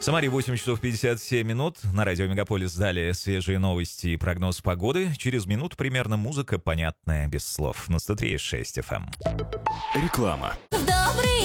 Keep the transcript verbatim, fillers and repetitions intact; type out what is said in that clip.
В Самаре восемь часов пятьдесят семь минут. На радио Мегаполис далее свежие новости и прогноз погоды. Через минуту примерно музыка, понятная без слов. На сто три и шесть эф эм. Реклама. Добрый